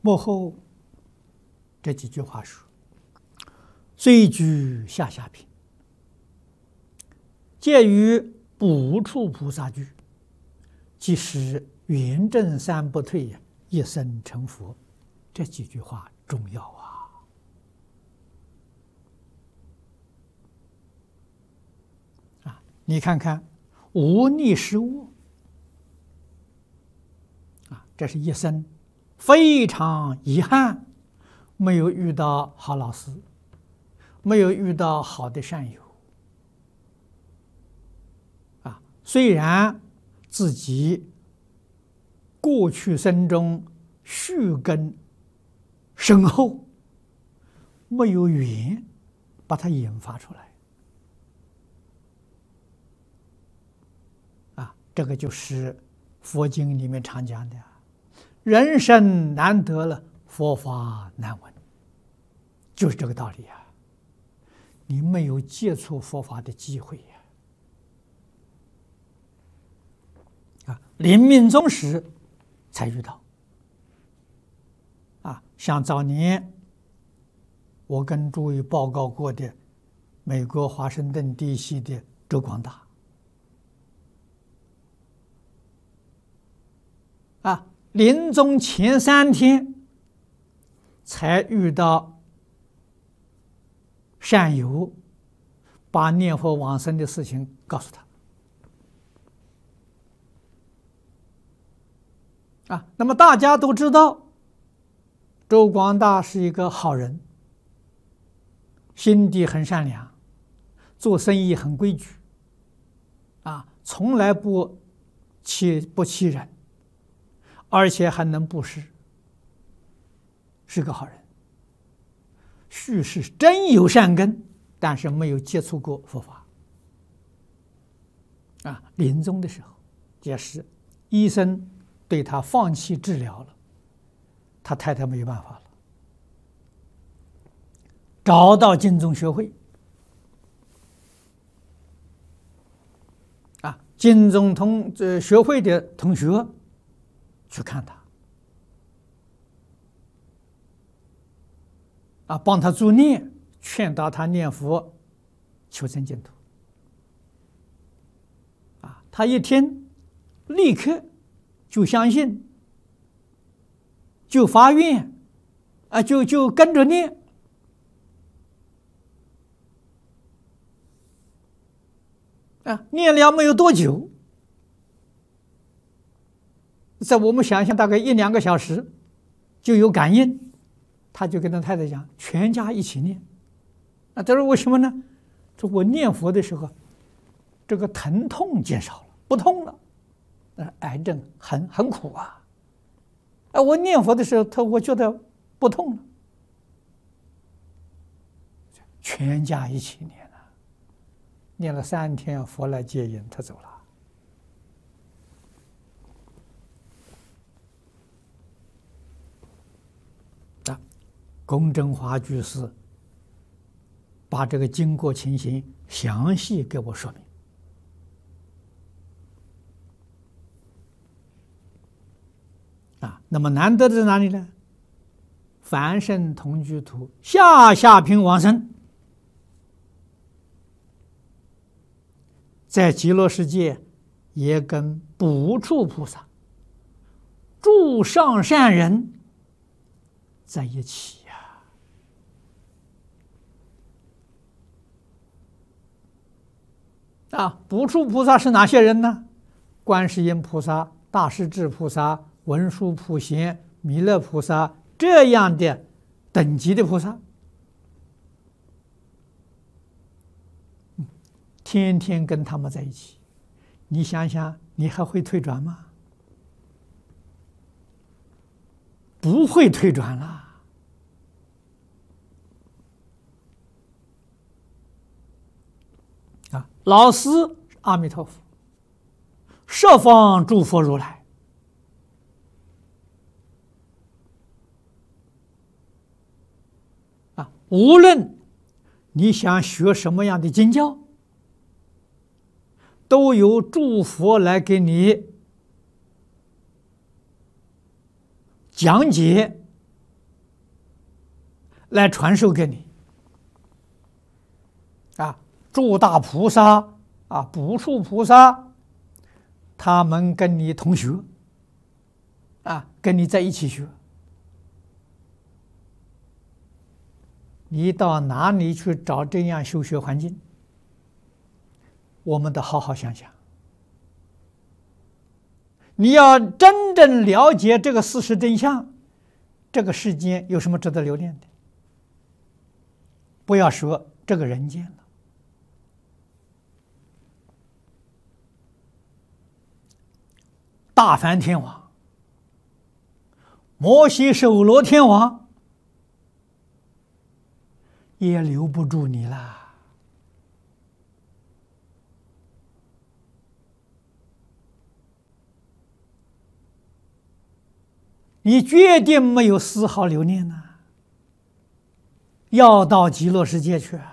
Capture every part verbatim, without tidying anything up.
幕后这几句话说：“虽居下下品，介于补处菩萨居，即使圆正三不退呀，一生成佛。”这几句话重要啊！啊，你看看，无逆失误啊，这是一生非常遗憾，没有遇到好老师，没有遇到好的善友啊。虽然自己过去生中续根深厚，没有缘把它引发出来啊，这个就是佛经里面常讲的人生难得了，佛法难闻，就是这个道理啊。你没有接触佛法的机会呀！啊，临命终时才遇到。啊，像早年我跟诸位报告过的美国华盛顿地区的周广大，啊，临终前三天才遇到善友，把念佛往生的事情告诉他。啊，那么大家都知道，周广大是一个好人，心地很善良，做生意很规矩，啊，从来不欺不欺人，而且还能布施，是个好人。叙是真有善根，但是没有接触过佛法。啊，临终的时候，也是医生对他放弃治疗了，他太太没有办法了，找到净宗学会，啊，净宗同呃学会的同学去看他，啊，帮他助念，劝导他念佛，求生净土。啊，他一听，立刻就相信，就发愿，啊，就就跟着念。啊，念了没有多久，在我们想象大概一两个小时，就有感应。他就跟他太太讲，全家一起念。啊，他说为什么呢？说我念佛的时候，这个疼痛减少了，不痛了。呃，癌症很很苦啊。啊，我念佛的时候，他我觉得不痛了。全家一起念了，念了三天，佛来接引，他走了。龚正华居士把这个经过情形详细给我说明。啊，那么难得的在哪里呢？凡圣同居土下下品往生，在极乐世界也跟补处菩萨、诸上善人在一起。啊，补处菩萨是哪些人呢？观世音菩萨、大势至菩萨、文殊普贤、弥勒菩萨这样的等级的菩萨，天天跟他们在一起，你想想，你还会退转吗？不会退转了。啊，老师阿弥陀佛，十方诸佛如来，啊，无论你想学什么样的经教，都由诸佛来给你讲解， 来传授给你。啊，诸大菩萨啊，补处菩萨，他们跟你同学，啊，跟你在一起学。你到哪里去找这样修学环境？我们得好好想想。你要真正了解这个事实真相，这个世间有什么值得留恋的？不要说这个人间了。大梵天王、摩西首罗天王也留不住你了。你决定没有丝毫留念呢，要到极乐世界去。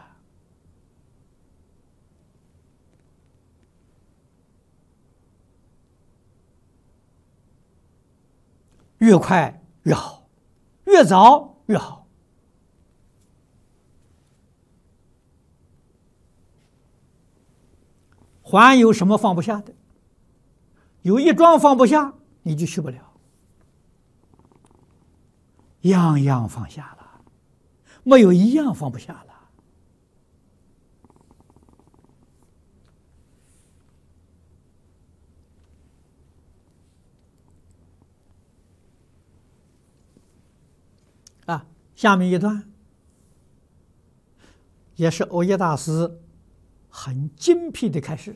越快越好，越早越好。还有什么放不下的？有一桩放不下，你就去不了。样样放下了，没有一样放不下了。啊，下面一段也是耦耶大师很精辟的开示。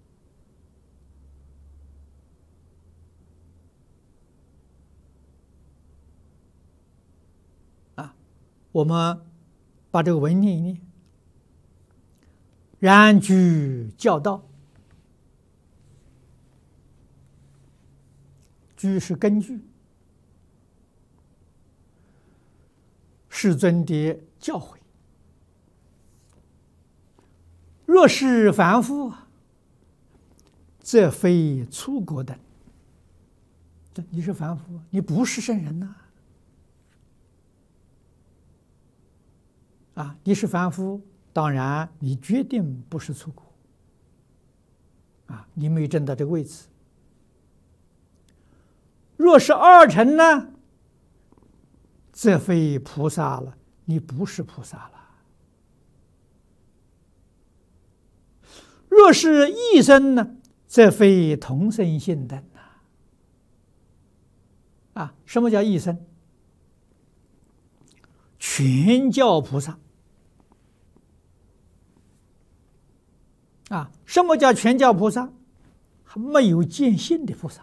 啊，我们把这个文念一念：然居教道，居是根据。世尊的教诲，若是凡夫，则非粗果等。你是凡夫，你不是圣人呐！啊，你是凡夫，当然你决定不是粗果。啊，你没证到这个位置。若是二乘呢？则非菩萨了，你不是菩萨了。若是异生呢，则非同生性等呐。啊，什么叫异生？全教菩萨。啊，什么叫全教菩萨？还没有见性的菩萨。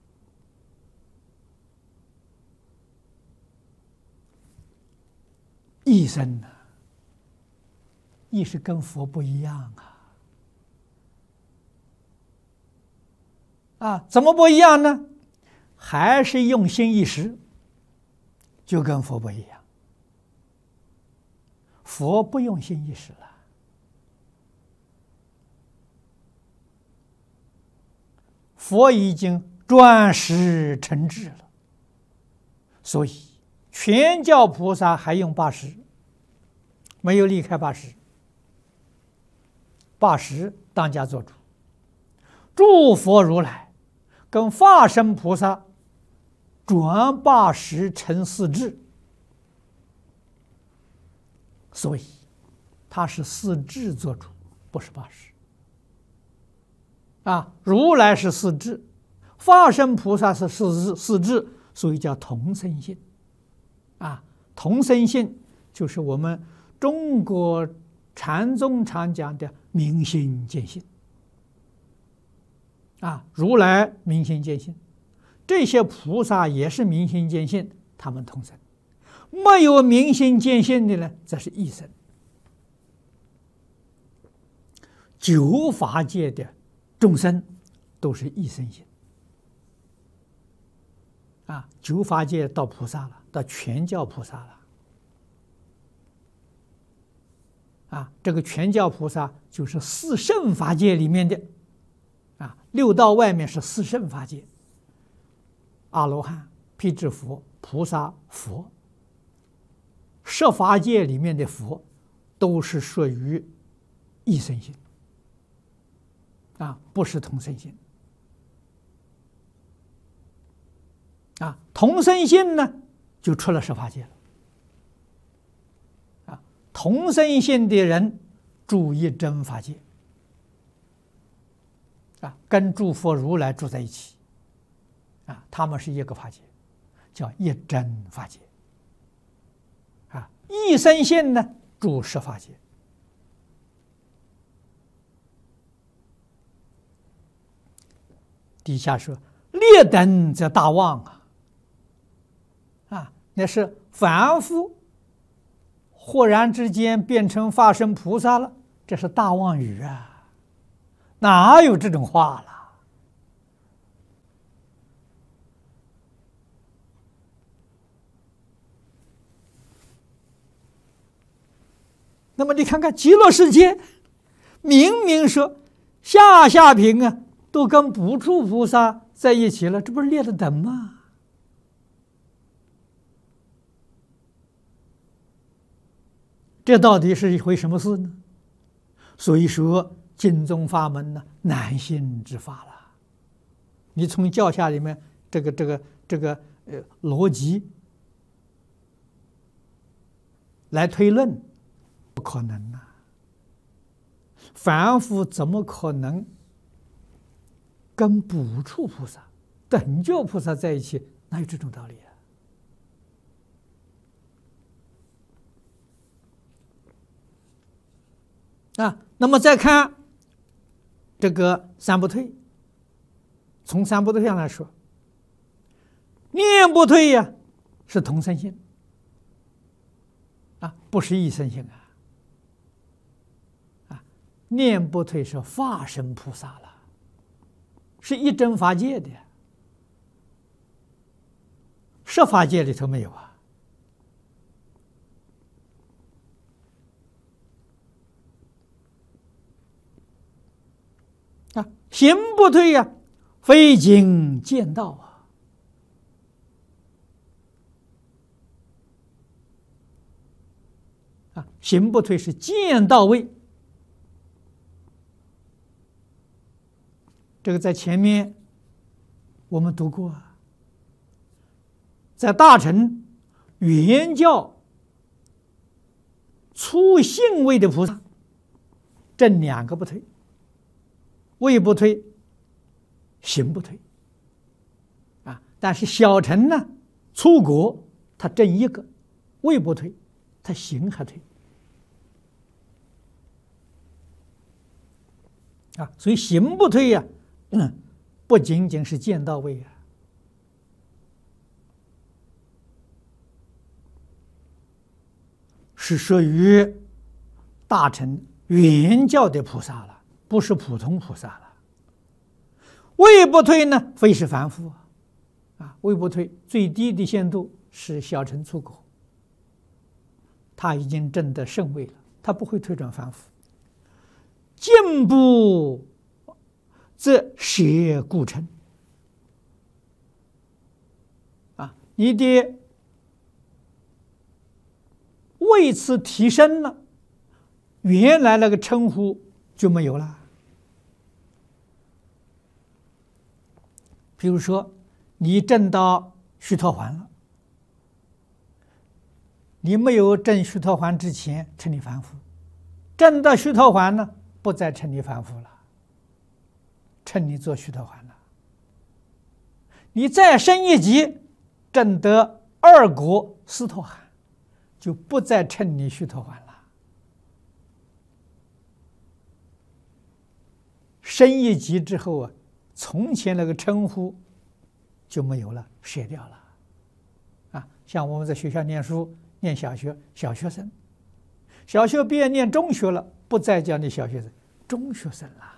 异生呢？异是跟佛不一样啊！啊，怎么不一样呢？还是用心一时，就跟佛不一样。佛不用心一时了，佛已经转识成智了，所以全教菩萨还用八识，没有离开八识。八识当家做主，诸佛如来跟化身菩萨转八识成四智，所以他是四智做主，不是八识。啊，如来是四智，化身菩萨是四智，四智，所以叫同生性。啊，同生性就是我们中国禅宗常讲的明心见性。啊，如来明心见性，这些菩萨也是明心见性，他们同生。没有明心见性的呢，则是异生。九法界的众生都是异生性。啊，九法界到菩萨了，到全教菩萨了。啊，这个全教菩萨就是四圣法界里面的。啊，六道外面是四圣法界，阿罗汉、辟支佛、菩萨、佛。 十法界里面的佛都是属于一生性啊，不是同生性啊。同生性呢，就出了十法界了啊。同生性的人住一真法界啊，跟诸佛如来住在一起啊，他们是一个法界，叫一真法界啊。一生性呢，住十法界。底下说劣等则大妄啊，啊，那是凡夫忽然之间变成化身菩萨了，这是大妄语啊，哪有这种话了？那么你看看极乐世界，明明说下下品啊，都跟不处菩萨在一起了，这不是劣的等吗？这到底是一回什么事呢？所以说经宗法门呢，难信之法了。你从教下里面这个这个这个呃逻辑来推论，不可能啊！凡夫怎么可能跟不处菩萨、等觉菩萨在一起？哪有这种道理啊？啊，那么再看这个三不退，从三不退上来说，念不退呀，是同生性啊，不是异生性啊。啊，念不退是化身菩萨了，是一真法界的，十法界里头没有啊。啊，行不退呀，非经见道啊！啊，行不退是见到位。这个在前面我们读过啊，在大乘原教初信位的菩萨，正两个不退。位不退，行不退，啊！但是小乘呢，出国他正一个，位不退，他行还退，啊！所以行不退呀、啊嗯，不仅仅是见到位啊，是属于大乘原教的菩萨了。不是普通菩萨了，位不退呢，非是凡夫啊！位不退最低的限度是小乘出国，他已经证得圣位了，他不会退转凡夫。进步则舍故称啊，你的位次提升了，原来那个称呼就没有了。比如说，你证到须陀洹了，你没有证须陀洹之前称你凡夫，证到须陀洹呢，不再称你凡夫了，称你做须陀洹了。你再升一级，证得二果斯陀含，就不再称你须陀洹了。升一级之后啊，从前那个称呼就没有了，舍掉了。啊，像我们在学校念书，念小学，小学生，小学毕业念中学了，不再叫你小学生，中学生了。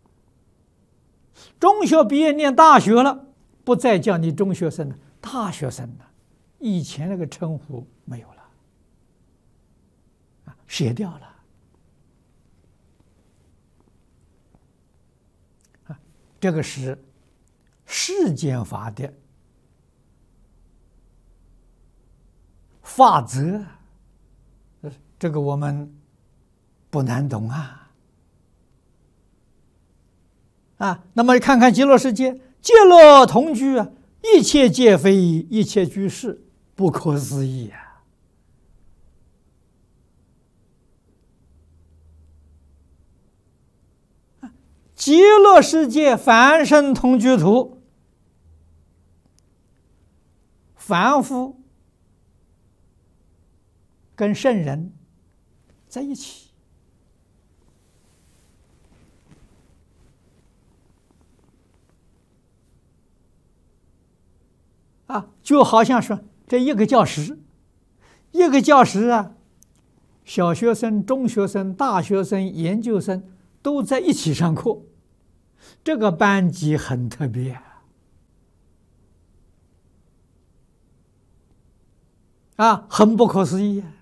中学毕业念大学了，不再叫你中学生了，大学生了。以前那个称呼没有了，啊，舍掉了。这个是世间法的法则， 这个我们不难懂啊。啊，那么看看极乐世界，皆乐同居啊，一切皆非，一切居士，不可思议啊！极乐世界凡圣同居土，凡夫跟圣人在一起。啊，就好像说这一个教室，一个教室啊，小学生、中学生、大学生、研究生都在一起上课，这个班级很特别啊，很不可思议啊！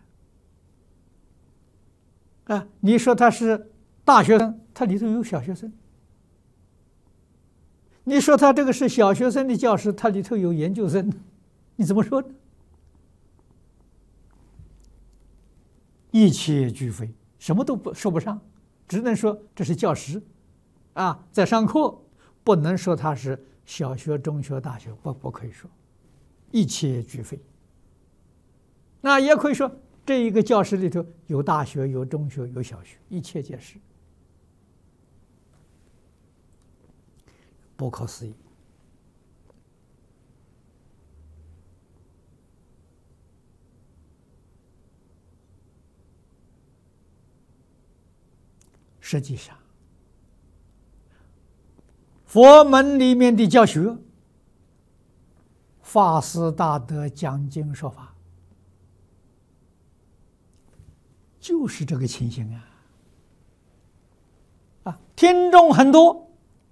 啊，你说他是大学生，他里头有小学生；你说他这个是小学生的教室，他里头有研究生，你怎么说呢？一切俱非，什么都不说不上，只能说这是教室啊，在上课，不能说他是小学、中学、大学，不不可以说，一切俱非。那也可以说，这一个教室里头有大学、有中学、有小学，一切皆是，不可思议。实际上，佛门里面的教学，法师大德讲经说法，就是这个情形啊！啊，听众很多，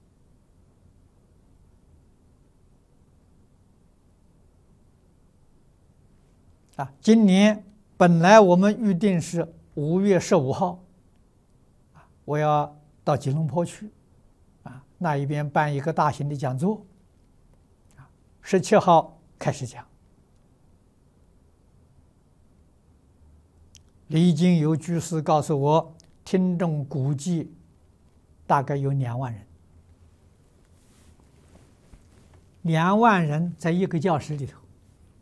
啊，今年本来我们预定是五月十五号，啊，我要到吉隆坡去，啊，那一边办一个大型的讲座，啊，十七号开始讲。已经有居士告诉我，听众估计大概有两万人，两万人在一个教室里头，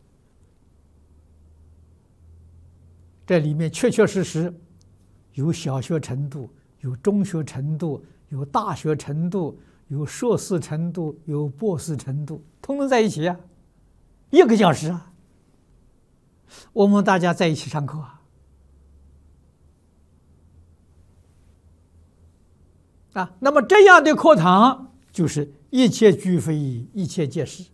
这里面确确实实有小学程度，有中学程度，有大学程度，有硕士程度，有博士程度，通通在一起啊，一个教室啊，我们大家在一起上课啊。啊，那么这样的课堂就是一切俱非，一切皆是。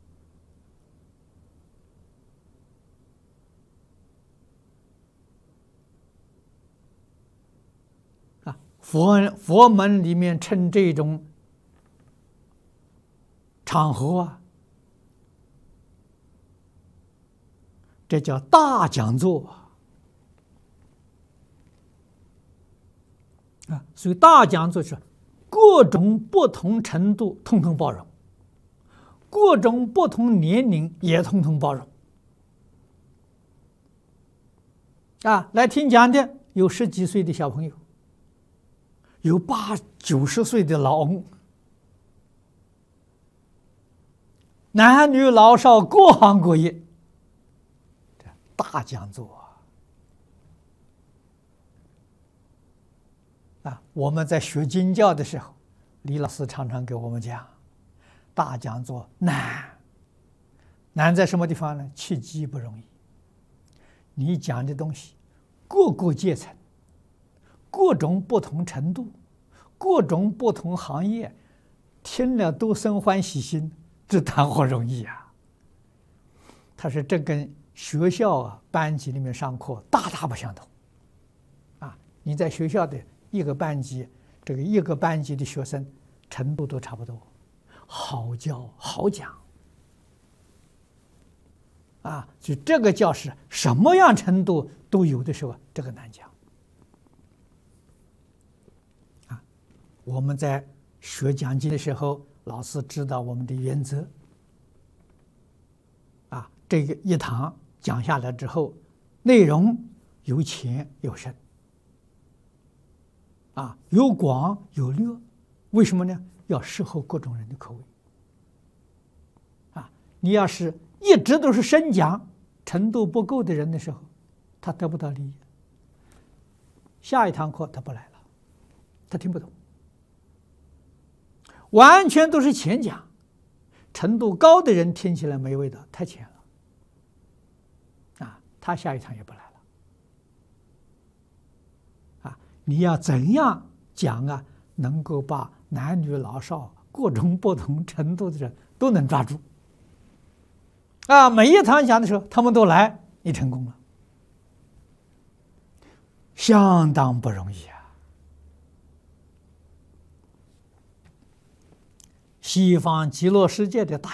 啊，佛佛门里面称这种场合啊，这叫大讲座。啊，所以大讲座是各种不同程度通通包容，各种不同年龄也通通包容。啊，来听讲的有十几岁的小朋友，有八九十岁的老翁，男女老少各行各业，大讲座。啊，我们在学经教的时候，李老师常常给我们讲，大讲座难，难在什么地方呢？契机不容易。你讲的东西，各个阶层、各种不同程度、各种不同行业，听了都生欢喜心，这谈何容易啊！他说这跟学校啊班级里面上课大大不相同。啊，你在学校的一个班级，这个一个班级的学生程度都差不多，好教好讲啊，就这个教室什么样程度都有的时候，这个难讲啊。我们在学讲经的时候，老师指导我们的原则啊，这个一堂讲下来之后，内容有浅有深，啊，有广有略。为什么呢？要适合各种人的口味。啊，你要是一直都是深讲，程度不够的人的时候，他得不到利益。下一堂课他不来了，他听不懂。完全都是浅讲，程度高的人听起来没味道，太浅了。啊，他下一场也不来了。啊，你要怎样讲啊？能够把男女老少各种不同程度的人都能抓住。啊，每一场讲的时候，他们都来，你成功了，相当不容易啊！西方极乐世界的大